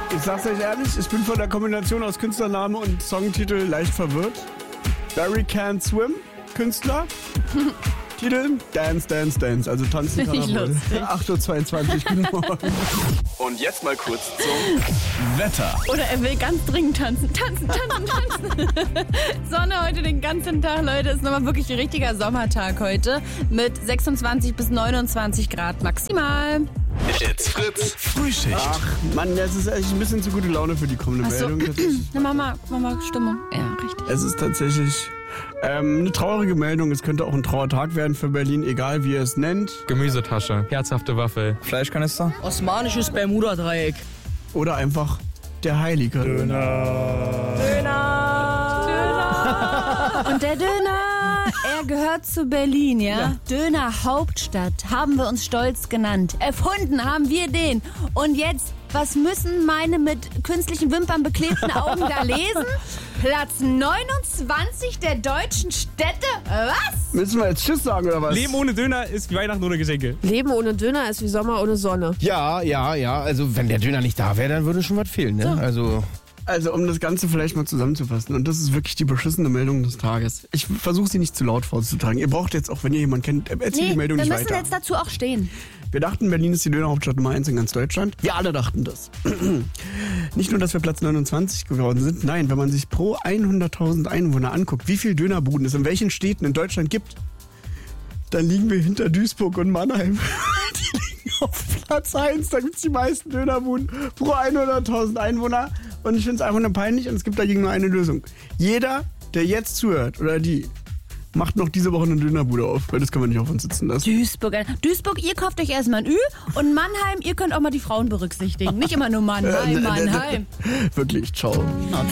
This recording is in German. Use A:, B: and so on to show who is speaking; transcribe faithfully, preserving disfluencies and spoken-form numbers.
A: Ich sag's euch ehrlich, ich bin von der Kombination aus Künstlername und Songtitel leicht verwirrt. Barry Can't Swim, Künstler. Titel Dance, Dance, Dance, also tanzen kann er wohl. acht Uhr zweiundzwanzig, guten Morgen. Und jetzt mal kurz zum Wetter.
B: Oder er will ganz dringend tanzen, tanzen, tanzen, tanzen. Sonne heute den ganzen Tag, Leute. Ist nochmal wirklich ein richtiger Sommertag heute mit sechsundzwanzig bis neunundzwanzig Grad maximal.
C: It's Fritz Frühschicht.
A: Ach Mann, es ist echt ein bisschen zu gute Laune für die kommende
B: Ach so.
A: Meldung.
B: Na, Mama, Mama, Stimmung. Ja, richtig.
A: Es ist tatsächlich ähm, eine traurige Meldung. Es könnte auch ein Trauertag werden für Berlin, egal wie ihr es nennt.
D: Gemüsetasche, herzhafte Waffel, Fleischkanister,
E: Osmanisches Bermuda-Dreieck.
A: Oder einfach der Heilige. Döner.
B: Döner. Döner. Und der Döner, er gehört zu Berlin, ja? ja? Döner Hauptstadt, haben wir uns stolz genannt. Erfunden haben wir den. Und jetzt, was müssen meine mit künstlichen Wimpern beklebten Augen da lesen? Platz neunundzwanzig der deutschen Städte? Was?
A: Müssen wir jetzt Tschüss sagen, oder was?
D: Leben ohne Döner ist wie Weihnachten ohne Geschenke.
E: Leben ohne Döner ist wie Sommer ohne Sonne.
F: Ja, ja, ja. Also wenn der Döner nicht da wäre, dann würde schon was fehlen. Ne?
B: So.
F: Also
A: Also um das Ganze vielleicht mal zusammenzufassen, und das ist wirklich die beschissene Meldung des Tages. Ich versuche sie nicht zu laut vorzutragen. Ihr braucht jetzt auch, wenn ihr jemanden kennt, erzählt
B: Nee,
A: die Meldung
B: wir
A: nicht
B: müssen
A: weiter.
B: jetzt dazu auch stehen.
A: Wir dachten, Berlin ist die Dönerhauptstadt Nummer eins in ganz Deutschland. Wir alle dachten das. Nicht nur, dass wir Platz neunundzwanzig geworden sind, nein, wenn man sich pro hunderttausend Einwohner anguckt, wie viele Dönerbuden es in welchen Städten in Deutschland gibt, dann liegen wir hinter Duisburg und Mannheim. Die liegen auf Platz eins, da gibt es die meisten Dönerbuden pro hunderttausend Einwohner. Und ich finde es einfach nur peinlich und es gibt dagegen nur eine Lösung. Jeder, der jetzt zuhört, oder die, macht noch diese Woche eine Dönerbude auf, weil das können wir nicht auf uns sitzen lassen.
B: Duisburg, Duisburg, ihr kauft euch erstmal ein Ü und Mannheim, ihr könnt auch mal die Frauen berücksichtigen. Nicht immer nur Mannheim, Mannheim.
A: Wirklich, ciao.